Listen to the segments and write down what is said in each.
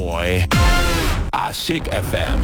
Moy. Asyik FM.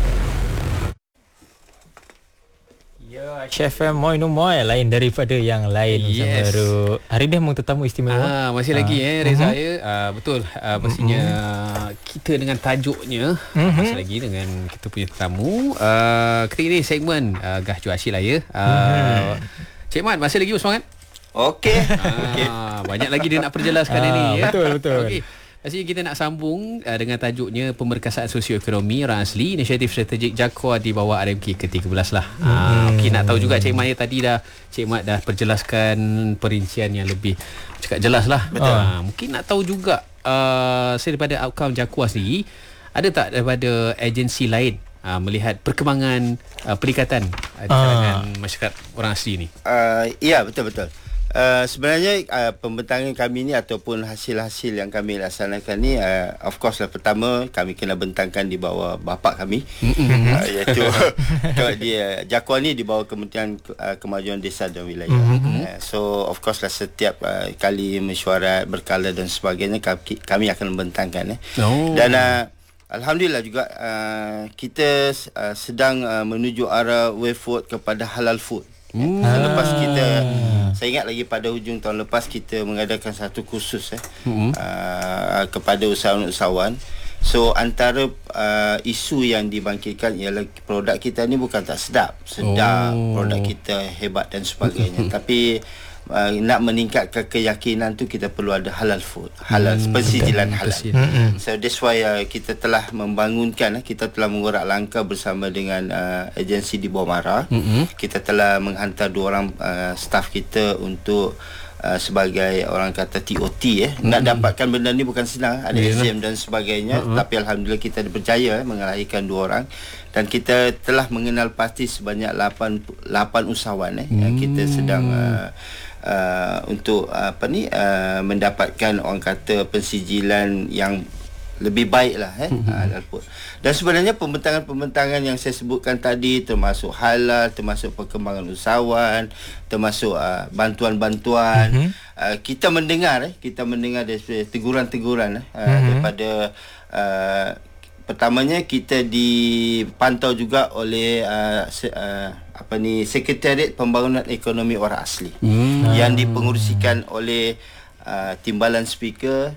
Ya, Asyik FM Moy no Moy lain daripada yang lain. Yes. Bersama hari ni memang tetamu istimewa. Masih lagi Reza ya. Betul. Pastinya kita dengan tajuknya masih lagi dengan kita punya tetamu. Ketika ini segmen Gah Ju Asyik lah ya. Cik Mat masih lagi bersemangat? Okey. Banyak lagi dia nak perjelaskan ini ya. Betul. Okey. Pastinya kita nak sambung dengan tajuknya Pemerkasaan Sosioekonomi Orang Asli, Inisiatif Strategik Jakua di bawah RMK ke-13 lah. Okey, nak tahu juga Cik Mat tadi Cik Mat dah perjelaskan perincian yang lebih cakap jelas lah. Mungkin nak tahu juga daripada outcome Jakua sendiri, ada tak daripada agensi lain melihat perkembangan peningkatan di kalangan masyarakat orang asli ni? Ya, betul-betul. Sebenarnya pembentangan kami ni ataupun hasil-hasil yang kami laksanakan ni, of course lah, pertama kami kena bentangkan di bawah bapa kami, iaitu dia Jakua ni di bawah Kementerian Kemajuan Desa dan Wilayah. So of course lah, setiap kali mesyuarat berkala dan sebagainya kami akan membentangkan dan alhamdulillah juga kita sedang menuju arah way forward kepada halal food. Selepas kita, saya ingat lagi pada hujung tahun lepas kita mengadakan satu kursus kepada usahawan-usahawan. So antara isu yang dibangkitkan ialah produk kita ni bukan tak sedap, produk kita hebat dan sebagainya, tapi nak meningkatkan keyakinan tu kita perlu ada halal food, halal pensijilan halal. So that's why kita telah membangunkan, kita telah mengorak langkah bersama dengan agensi di bawah MARA. Kita telah menghantar 2 orang staff kita untuk sebagai orang kata TOT nak dapatkan benda ni bukan senang, ada exam dan sebagainya, tapi alhamdulillah kita berjaya mengalahkan 2 orang dan kita telah mengenal pasti sebanyak 8 usahawan yang kita sedang untuk mendapatkan orang kata pensijilan yang lebih baik lah dan sebenarnya pembentangan yang saya sebutkan tadi, termasuk halal, termasuk perkembangan usahawan, termasuk bantuan-bantuan, kita mendengar dari teguran-teguran daripada pertamanya kita dipantau juga oleh Sekretariat Pembangunan Ekonomi Orang Asli yang dipengurusikan oleh Timbalan Speaker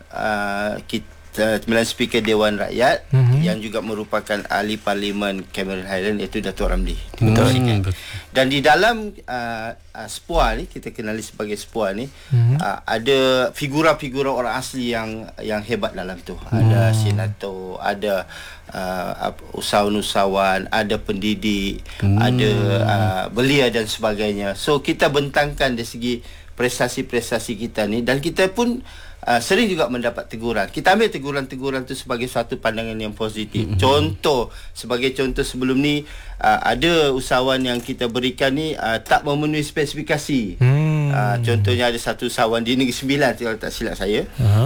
Timbalan Speaker Dewan Rakyat yang juga merupakan ahli Parlimen Cameron Highlands, iaitu Datuk Ramli. Dan di dalam SPUA ni, kita kenali sebagai SPUA ni, ada figura-figura orang asli yang hebat dalam tu. Ada senator, ada usahawan-usahawan, ada pendidik, ada belia dan sebagainya. So kita bentangkan dari segi prestasi-prestasi kita ni, dan kita pun sering juga mendapat teguran. Kita ambil teguran-teguran tu sebagai suatu pandangan yang positif. Sebagai contoh sebelum ni ada usahawan yang kita berikan ni tak memenuhi spesifikasi. Contohnya ada satu usahawan di Negeri Sembilan, kalau tak silap saya.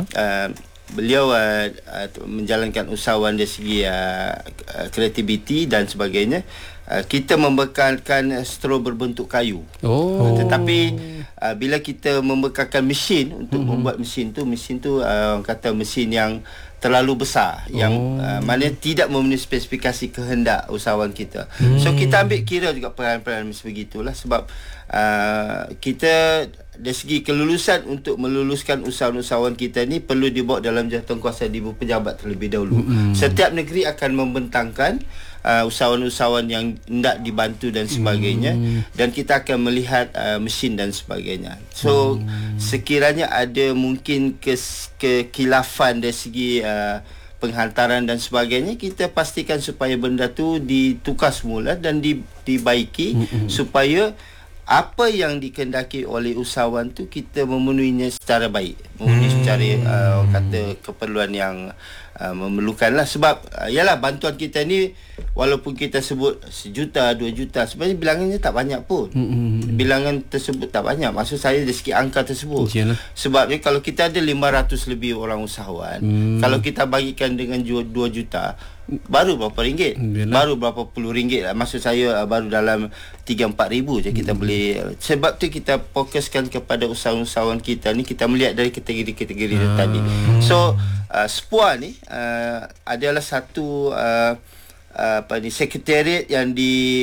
Beliau menjalankan usahawan dari segi kreativiti dan sebagainya. Kita membekalkan straw berbentuk kayu. Tetapi bila kita membekalkan mesin untuk membuat mesin tu orang kata mesin yang terlalu besar, yang mana tidak memenuhi spesifikasi kehendak usahawan kita. So kita ambil kira juga peran-peran sebegitulah, sebab kita dari segi kelulusan untuk meluluskan usahawan-usahawan kita ni perlu dibawa dalam jawatankuasa di bawah pejabat terlebih dahulu. Setiap negeri akan membentangkan usahawan-usahawan yang hendak dibantu dan sebagainya, dan kita akan melihat mesin dan sebagainya. So sekiranya ada mungkin kekilafan dari segi penghantaran dan sebagainya, kita pastikan supaya benda tu ditukar semula dan dibaiki supaya apa yang dikehendaki oleh usahawan tu kita memenuhinya secara baik, memenuhi secara kata keperluan yang memerlukanlah. Sebab yalah, bantuan kita ni walaupun kita sebut 1 juta, 2 juta, sebenarnya bilangannya tak banyak pun. Bilangan tersebut tak banyak, maksud saya dari segi angka tersebut. Sebabnya kalau kita ada 500 lebih orang usahawan, kalau kita bagikan dengan 2 juta, baru berapa ringgit? Baru berapa puluh ringgit lah. Maksud saya baru dalam 3-4 ribu je kita boleh. Sebab tu kita fokuskan kepada usahawan-usahawan kita ni, kita melihat dari kategori-kategori tadi. So SPUA ni adalah satu sekretariat yang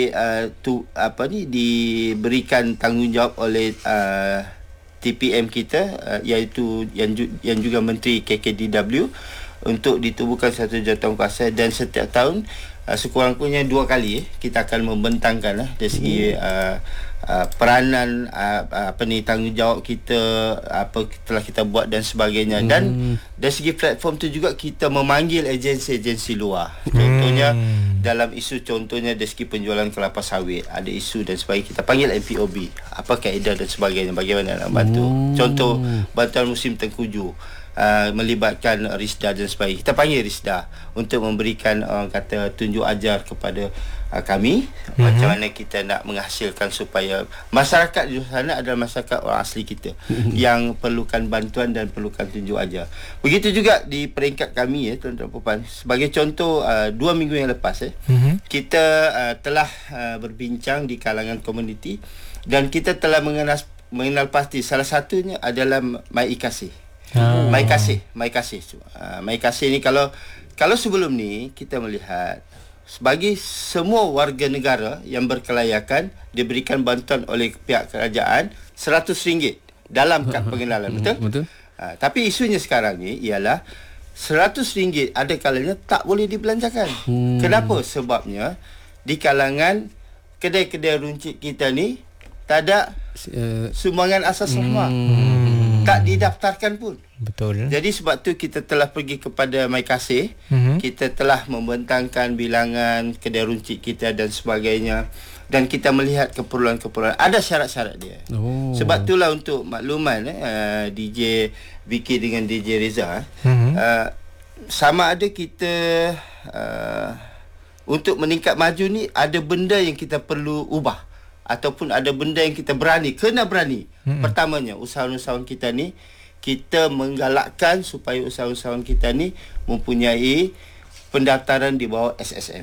diberikan tanggungjawab oleh TPM kita, iaitu yang juga Menteri KKDW, untuk ditubuhkan satu jawatankuasa, dan setiap tahun sekurang-kurangnya 2 kali kita akan membentangkan dari segi peranan tanggungjawab kita, apa telah kita buat dan sebagainya. Dan dari segi platform tu juga kita memanggil agensi-agensi luar. Contohnya dalam isu, contohnya dari segi penjualan kelapa sawit, ada isu dan sebagainya, kita panggil MPOB, apa kaedah dan sebagainya, bagaimana nak bantu. Contoh bantuan musim tengkujuh, melibatkan RISDA dan sebagainya, kita panggil RISDA untuk memberikan kata tunjuk ajar kepada kami macam mana kita nak menghasilkan supaya masyarakat di sana adalah masyarakat orang asli kita yang perlukan bantuan dan perlukan tunjuk ajar. Begitu juga di peringkat kami, tuan-tuan puan, sebagai contoh 2 minggu yang lepas kita telah berbincang di kalangan komuniti, dan kita telah mengenal pasti, salah satunya adalah Mai Kasih. Mai Kasih ni, kalau sebelum ni kita melihat sebagai semua warga negara yang berkelayakan diberikan bantuan oleh pihak kerajaan RM100 dalam kad pengenalan, betul? Tapi isunya sekarang ni ialah RM100 ada kalanya tak boleh dibelanjakan. Kenapa? Sebabnya di kalangan kedai-kedai runcit kita ni tak ada sumbangan asas rahmah, tak didaftarkan pun. Betul. Jadi sebab tu kita telah pergi kepada Mai Kasih, kita telah membentangkan bilangan kedai runcit kita dan sebagainya, dan kita melihat keperluan-keperluan. Ada syarat-syarat dia. Sebab itulah untuk makluman DJ Vicky dengan DJ Reza, sama ada kita untuk meningkat maju ni, ada benda yang kita perlu ubah ataupun ada benda yang kita kena berani. Pertamanya, usahawan-usahawan kita ni, kita menggalakkan supaya usahawan-usahawan kita ni mempunyai pendaftaran di bawah SSM.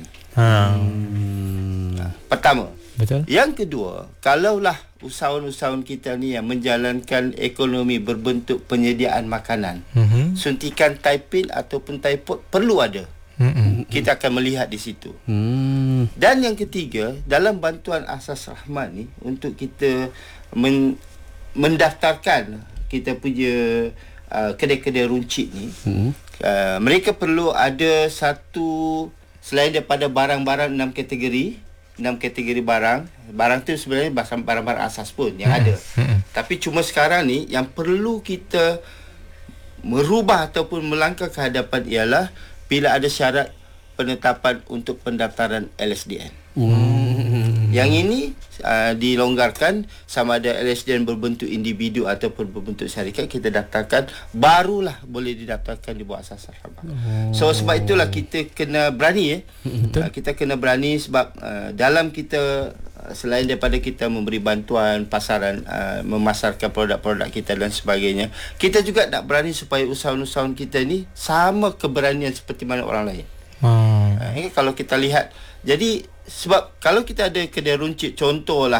Pertama. Betul. Yang kedua, kalaulah usahawan-usahawan kita ni yang menjalankan ekonomi berbentuk penyediaan makanan, suntikan taipin ataupun taipot perlu ada. Kita akan melihat di situ. Dan yang ketiga, dalam bantuan asas rahmat ni, untuk kita mendaftarkan kita punya kedai-kedai runcit ni, mereka perlu ada satu, selain daripada barang-barang 6 kategori barang tu sebenarnya barang-barang asas pun yang ada. Tapi cuma sekarang ni yang perlu kita merubah ataupun melangkah ke hadapan ialah bila ada syarat penetapan untuk pendaftaran LSDN. Yang ini dilonggarkan, sama ada LSDN berbentuk individu ataupun berbentuk syarikat, kita daftarkan, barulah boleh didaftarkan di bawah asas rahmah. So sebab itulah kita kena berani kita kena berani sebab dalam kita, selain daripada kita memberi bantuan pasaran, memasarkan produk-produk kita dan sebagainya, kita juga nak berani supaya usahawan-usahawan kita ni sama keberanian seperti mana orang lain. Kalau kita lihat, jadi sebab kalau kita ada kedai runcit, contohlah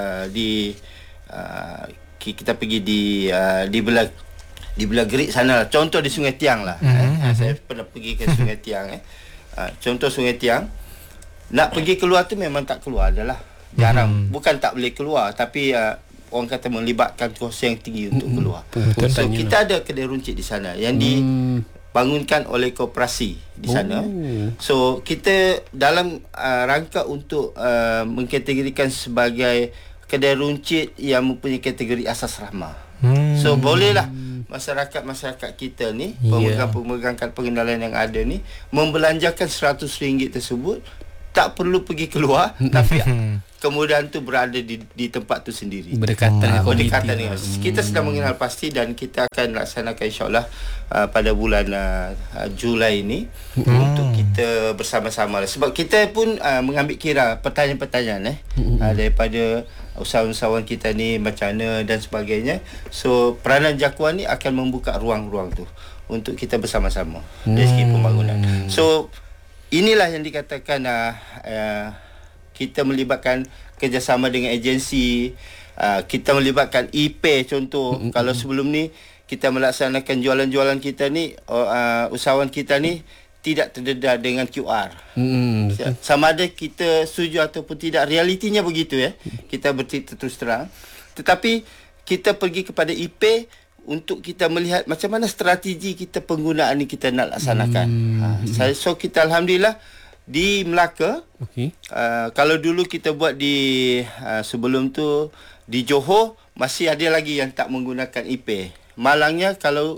kita pergi di belah Gerik sana, contoh di Sungai Tiang lah. Saya pernah pergi ke Sungai Tiang. Contoh Sungai Tiang, nak pergi keluar tu memang tak keluar adalah jarang. Bukan tak boleh keluar, tapi orang kata melibatkan kos yang tinggi untuk keluar. So kita ada kedai runcit di sana yang dibangunkan oleh koperasi di sana. So kita dalam rangka untuk mengkategorikan sebagai kedai runcit yang mempunyai kategori asas rahmah. So bolehlah masyarakat kita ni, pemegang kad pengenalan yang ada ni, membelanjakan RM100 tersebut, tak perlu pergi keluar, tapi kemudahan tu berada di tempat tu sendiri. Berdekatan dengan kita sedang mengenal pasti, dan kita akan laksanakan insyaAllah pada bulan Julai ini untuk kita bersama-sama. Sebab kita pun mengambil kira pertanyaan-pertanyaan daripada usahawan-usahawan kita ni macam mana dan sebagainya. So peranan Jakuan ni akan membuka ruang-ruang tu untuk kita bersama-sama dari segi pembangunan. So inilah yang dikatakan kita melibatkan kerjasama dengan agensi, kita melibatkan e-pay contoh. Kalau sebelum ni kita melaksanakan jualan-jualan kita ni, usahawan kita ni tidak terdedah dengan QR. Sama ada kita setuju ataupun tidak, realitinya begitu ya. Kita bercerita terus terang. Tetapi kita pergi kepada IP untuk kita melihat macam mana strategi kita penggunaan ni kita nak laksanakan. So kita alhamdulillah di Melaka. Kalau dulu kita buat di sebelum tu di Johor, masih ada lagi yang tak menggunakan IP. Malangnya kalau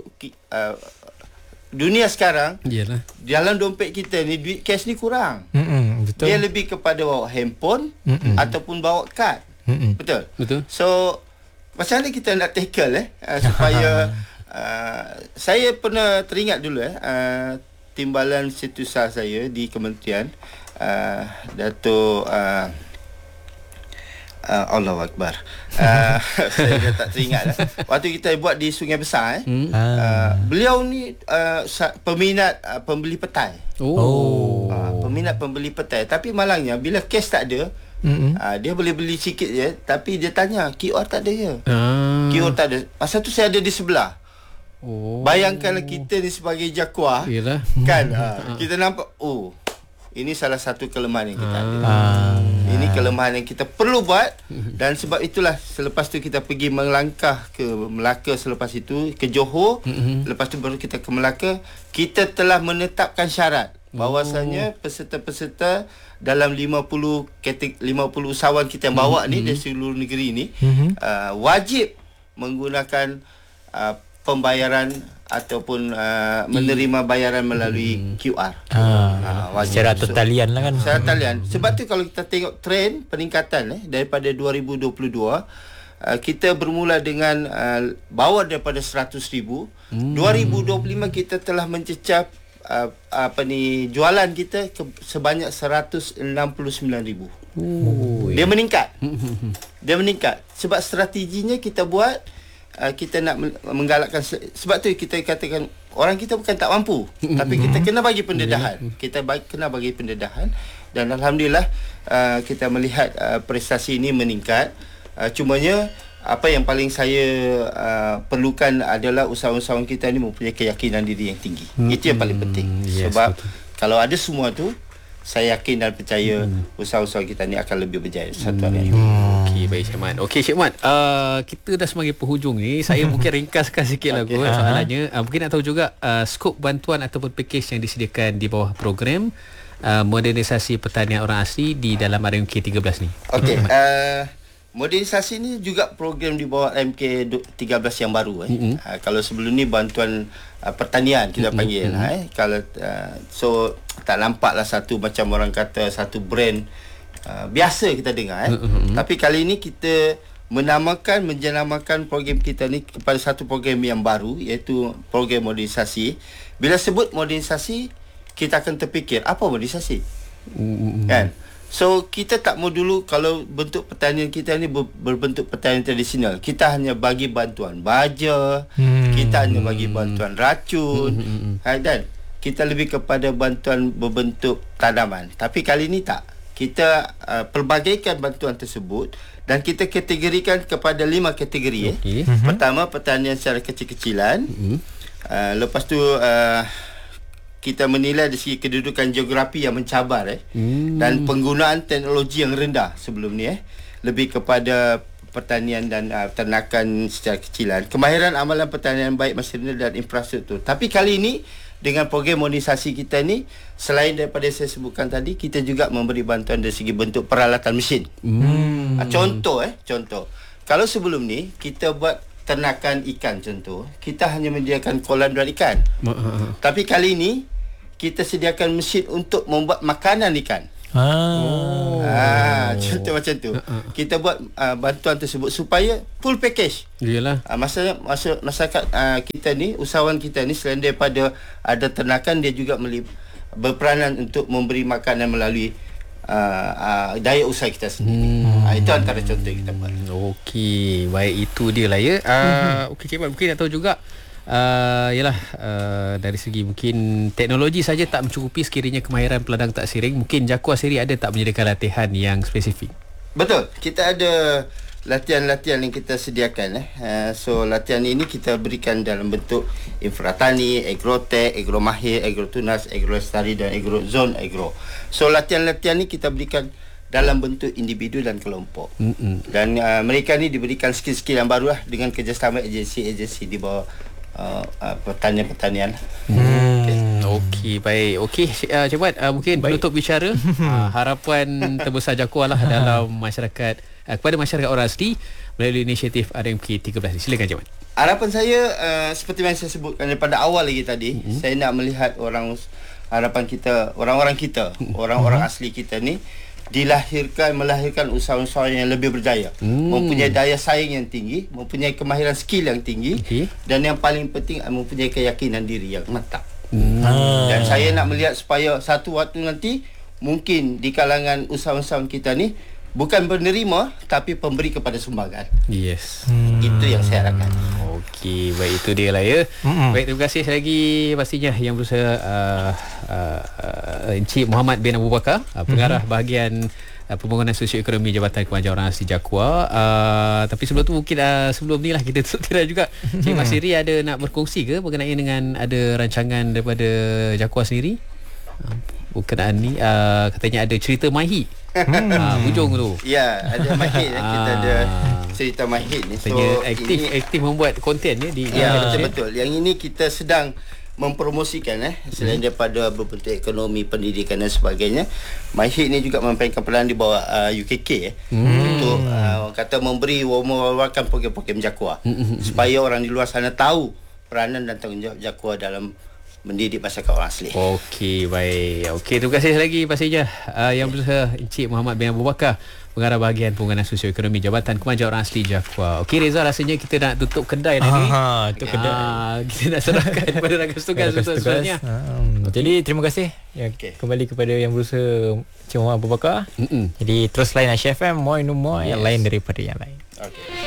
dunia sekarang, dalam dompet kita ni duit cash ni kurang. Betul. Dia lebih kepada bawa handphone ataupun bawa kad. Betul. So macam mana kita nak tackle supaya saya pernah teringat dulu timbalan Setiausaha saya di kementerian, Dato' Allahu Akbar. Saya dah tak teringat lah. Waktu kita buat di Sungai Besar beliau ni peminat pembeli petai. Peminat pembeli petai. Tapi malangnya bila cash tak ada, dia boleh beli sikit je, tapi dia tanya QR tak ada je. QR tak ada. Masa tu saya ada di sebelah. Bayangkanlah kita ni sebagai Jaguar kan, kita nampak ini salah satu kelemahan yang kita ada. Ini kelemahan yang kita perlu buat. Dan sebab itulah selepas tu kita pergi melangkah ke Melaka, selepas itu ke Johor, lepas tu baru kita ke Melaka. Kita telah menetapkan syarat bahawasanya peserta-peserta dalam 50 usahawan kita yang bawa ni dari seluruh negeri ni wajib menggunakan pembayaran ataupun menerima bayaran melalui QR. Secara talian lah kan. Secara talian. Sebab tu kalau kita tengok trend peningkatan daripada 2022, kita bermula dengan bawah daripada 100,000. 2025 kita telah mencecah jualan kita sebanyak 169,000. Dia meningkat. Dia meningkat sebab strateginya kita buat. Kita nak menggalakkan, sebab tu kita katakan orang kita bukan tak mampu, tapi kita kena bagi pendedahan. Kena bagi pendedahan. Dan alhamdulillah kita melihat prestasi ini meningkat. Cumanya apa yang paling saya perlukan adalah usahawan-usahawan kita ni mempunyai keyakinan diri yang tinggi. Itu yang paling penting. Sebab kalau ada semua tu, saya yakin dan percaya usaha-usaha kita ni akan lebih berjaya satu hari. Okey, baik Cik Mat. Okey Cik Mat, kita dah semakin penghujung ni. Saya mungkin ringkaskan sikit lah soalannya. Mungkin nak tahu juga skop bantuan ataupun pakej yang disediakan di bawah program modernisasi pertanian orang asli di dalam RMK 13 ni. Okey, modernisasi ni juga program di bawah RMK 13 yang baru. Kalau sebelum ni bantuan pertanian kita panggil. Kalau so tak nampaklah satu macam orang kata satu brand biasa kita dengar. Tapi kali ini kita menjenamakan program kita ni kepada satu program yang baru, iaitu program modernisasi. Bila sebut modernisasi, kita akan terfikir apa modernisasi? Kan? So kita tak mau dulu kalau bentuk pertanian kita ni berbentuk pertanian tradisional. Kita hanya bagi bantuan baja, kita hanya bagi bantuan racun, dan kita lebih kepada bantuan berbentuk tanaman. Tapi kali ni tak. Kita pelbagaikan bantuan tersebut dan kita kategorikan kepada 5 kategori. Pertama, pertanian secara kecil-kecilan. Lepas tu kita menilai dari segi kedudukan geografi yang mencabar dan penggunaan teknologi yang rendah sebelum ni lebih kepada pertanian dan ternakan secara kecilan. Kemahiran amalan pertanian baik masyarakat dan infrastruktur. Tapi kali ini dengan program modernisasi kita ni, selain daripada saya sebutkan tadi, kita juga memberi bantuan dari segi bentuk peralatan mesin. Contoh kalau sebelum ni kita buat ternakan ikan, contoh kita hanya menyediakan kolam dan ikan. Tapi kali ini kita sediakan mesin untuk membuat makanan ikan. Contoh macam tu. Kita buat bantuan tersebut supaya full package. Yalah. Masyarakat kita ni, usahawan kita ni, selain daripada ada ternakan, dia juga berperanan untuk memberi makanan melalui daya usaha kita sendiri. Itu antara contoh yang kita buat. Okey, baik, itu dia lah ya. Okey Cik Mat, mungkin nak tahu juga dari segi mungkin teknologi saja tak mencukupi sekiranya kemahiran peladang tak siring. Mungkin Jaguar sendiri ada tak menyediakan latihan yang spesifik? Betul. Kita ada latihan-latihan yang kita sediakan. So latihan ini kita berikan dalam bentuk infratani, agrotech, agromahir, agrotunas, agrolestari dan agrozone agro. So latihan-latihan ni kita berikan dalam bentuk individu dan kelompok. Dan mereka ni diberikan skill-skill yang baru lah dengan kerjasama agensi-agensi di bawah pertanian-pertanian. Okey, baik. Okey, Cik Mat, mungkin penutup bicara harapan terbesar Jaguar lah dalam masyarakat, kepada masyarakat orang asli melalui inisiatif RMK 13 ni. Silakan Cik Mat. Harapan saya seperti yang saya sebutkan daripada awal lagi tadi, saya nak melihat harapan kita, orang-orang kita, orang-orang asli kita ni melahirkan usahawan-usahawan yang lebih berjaya, mempunyai daya saing yang tinggi, mempunyai kemahiran skill yang tinggi, dan yang paling penting mempunyai keyakinan diri yang mantap. Dan saya nak melihat supaya satu waktu nanti mungkin di kalangan usahawan-usahawan kita ni bukan penerima tapi pemberi kepada sumbangan. Yes. Itu yang saya harapkan. Okey, baik, itu dia lah ya. Baik, terima kasih sekali lagi pastinya yang berusaha Encik Muhammad bin Abu Bakar, pengarah bahagian Pembangunan Sosioekonomi Jabatan Kemajuan Orang Asli Jaguar. Tapi sebelum tu mungkin sebelum ni lah kita tutup tirai juga. Cik Mat sendiri ada nak berkongsi ke berkenaan dengan ada rancangan daripada Jaguar sendiri? Berkenaan ni katanya ada cerita Mahit. Hujung tu. Ya, ada Mahit. Kita ada cerita Mahit ni. So aktif membuat konten ni di betul. Yang ini kita sedang mempromosikan selain daripada berbentuk ekonomi, pendidikan dan sebagainya. Mahit ni juga memainkan peranan di bawah UKK untuk kata memberi mewawarkan program-program Jaguar supaya orang di luar sana tahu peranan dan tanggungjawab Jaguar dalam mendidik masyarakat orang asli. Okey, baik. Okey, terima kasih lagi pastinya yang berusaha Encik Muhammad bin Abu Bakar, pengarah bahagian Pembangunan Sosioekonomi Jabatan Kemajuan Orang Asli Jaguar. Okey Reza, rasanya kita nak tutup kedai ni. Tutup kedai. Kita nak serahkan kepada rakan tugas sebenarnya. Jadi terima kasih kembali kepada yang berusaha Encik Muhammad Abu Bakar. Jadi terus lain Aisyah FM, Moi No More, yang lain daripada yang lain. Okey.